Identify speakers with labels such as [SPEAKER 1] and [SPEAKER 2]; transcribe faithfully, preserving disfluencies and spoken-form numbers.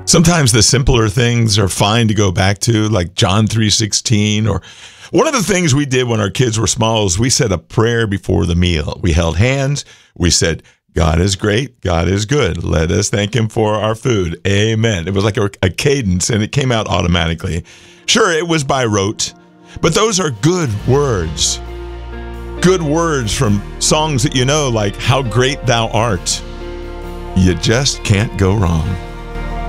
[SPEAKER 1] Sometimes the simpler things are fine to go back to, like John three sixteen. Or one of the things we did when our kids were small is we said a prayer before the meal. We held hands. We said, God is great. God is good. Let us thank him for our food. Amen. It was like a, a cadence, and it came out automatically. Sure, it was by rote, but those are good words. Good words from songs that you know, like How Great Thou Art. You just can't go wrong.